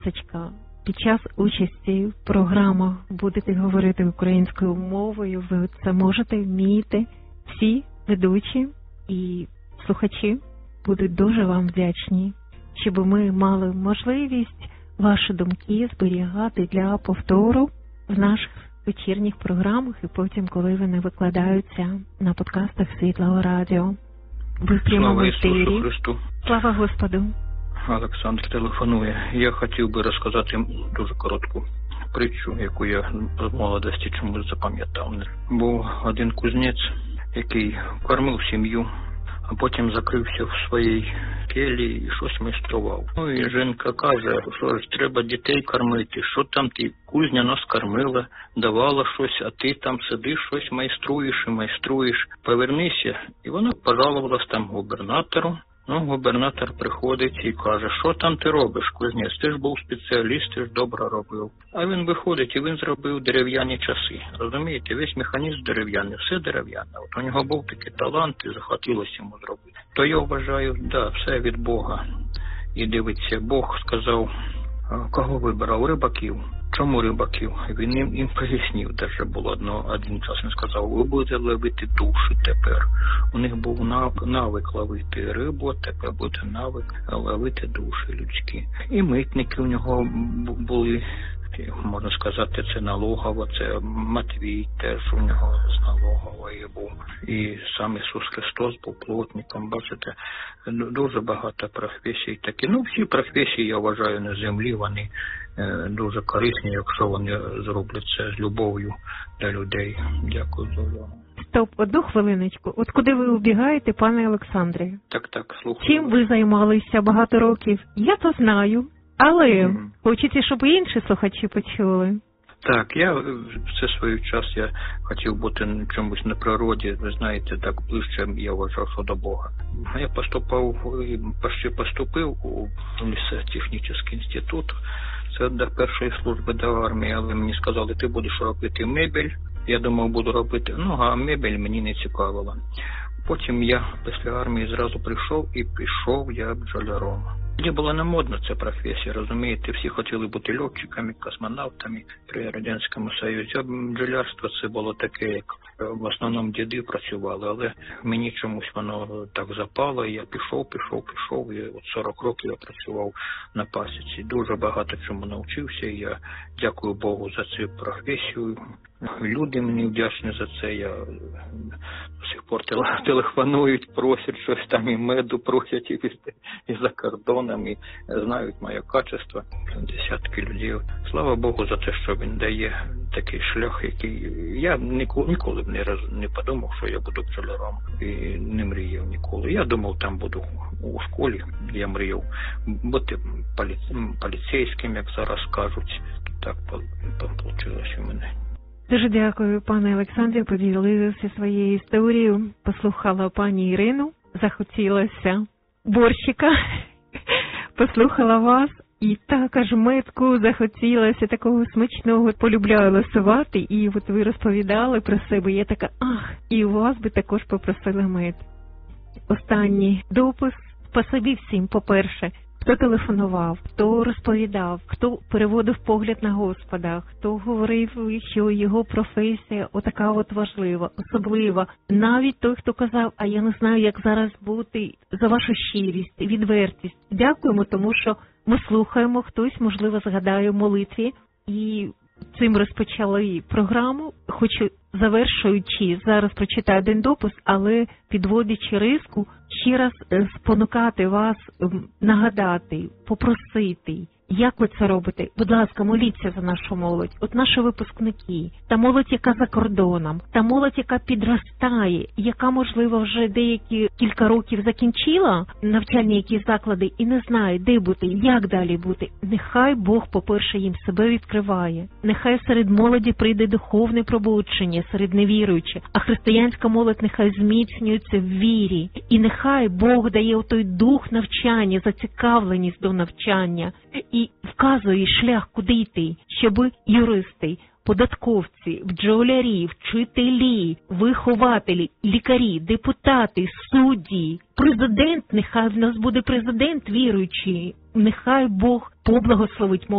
Під час участі в програмах будете говорити українською мовою, ви це можете, вмієте. Всі ведучі і слухачі будуть дуже вам вдячні, щоб ми мали можливість ваші думки зберігати для повтору в наших вечірніх програмах і потім, коли вони викладаються на подкастах Світлого Радіо. Ви в прямому етері. Слава Ісусу Христу. Слава Господу. Олександр телефонує. Я хотів би розказати дуже коротку притчу, яку я з молодості чомусь запам'ятав. Був один кузнець, який кормив сім'ю, а потім закрився в своїй келії і щось майстрував. Ну і жінка каже, що ж треба дітей кормити, що там ти кузня нас кормила, давала щось, а ти там сидиш, щось майструєш, повернися. І вона пожалувалась там губернатору. Ну, губернатор приходить і каже, що там ти робиш, кузнець, ти ж був спеціаліст, ти ж добре робив. А він виходить і він зробив дерев'яні часи. Розумієте, весь механізм дерев'яний, все дерев'яне. От у нього був такий талант і захотілося йому зробити. То я вважаю, все від Бога. І дивиться, Бог сказав, кого вибирав? Рибаків. Чому рибаків? Він їм пояснив, даже було один час, він сказав, ви будете ловити душі тепер. У них був навик ловити рибу, а тепер буде навик ловити душі людські. І митники у нього були, можна сказати, це налогово, це Матвій теж у нього з налогової був. І сам Ісус Христос був плотником, бачите, дуже багато професій такі. Ну, всі професії, я вважаю, на землі, вони дуже корисні, якщо вони зроблять це з любов'ю для людей. Дякую за увагу. Стоп, одну хвилиночку. От куди ви убігаєте, пане Олександре? Так, слухаю. Чим ви займалися багато років? Я то знаю, але хочеться, щоб і інші слухачі почули. Так, я все свій час я хотів бути чомусь на природі, ви знаєте, так ближче я вважав, що до Бога. Я поступив у лісотехнічний інститут, це до першої служби до армії, але мені сказали, ти будеш робити мебель. Я думав, буду робити, а мебель мені не цікавила. Потім я після армії зразу прийшов і пішов я бджоляром. Тоді була не модна ця професія, розумієте, всі хотіли бути льотчиками, космонавтами при Радянському Союзі. А бджолярство це було таке, як в основному діди працювали, але мені чомусь воно так запало, і я пішов, і от 40 років я працював на пасіці. Дуже багато чому навчився, і я дякую Богу за цю професію. Люди мені вдячні за це, я до сих пор телефонують, просять щось там, і меду просять, і за кордоном, і знають моє качество, десятки людей. Слава Богу за те, що він дає такий шлях, який я ніколи б не подумав, що я буду бджоляром, і не мріяв ніколи. Я думав, там буду у школі, я мріяв бути поліцейським, як зараз кажуть. Так вийшло у мене. Дуже дякую, пане Олександре, поділилися своєю історією. Послухала пані Ірину, захотілося борщика, послухала вас, і також медку захотілося такого смачного, полюбляю ласувати, і от ви розповідали про себе, я така, і у вас би також попросила мед. Останній допис. Спасибі всім, по-перше, хто телефонував, хто розповідав, хто переводив погляд на Господа, хто говорив, що його професія отака от важлива, особлива. Навіть той, хто казав, а я не знаю, як зараз бути, за вашу щирість, відвертість. Дякуємо, тому що ми слухаємо, хтось, можливо, згадає в молитві. І цим розпочали програму, хоч завершуючи, зараз прочитаю один допис, але підводячи риску, ще раз спонукати вас, нагадати, попросити, як ви це робите. Будь ласка, моліться за нашу молодь. От наші випускники, та молодь, яка за кордоном, та молодь, яка підростає, яка, можливо, вже деякі кілька років закінчила навчальні якісь заклади і не знає, де бути, як далі бути. Нехай Бог, по-перше, їм себе відкриває. Нехай серед молоді прийде духовне пробудження, серед невіруючих, а християнська молодь нехай зміцнюється в вірі. І нехай Бог дає отой дух навчання, зацікавленість до навчання і вказує шлях, куди йти, щоб юристи, податковці, бджолярі, вчителі, вихователі, лікарі, депутати, судді, президент, нехай в нас буде президент віруючий, нехай Бог поблагословить